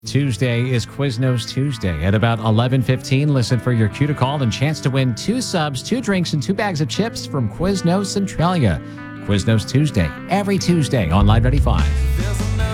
Tuesday is Quiznos Tuesday. At about 11:15, listen for your cue to call and chance to win 2 subs, 2 drinks, and 2 bags of chips from Quiznos Centralia. Quiznos Tuesday, every Tuesday on Live 95.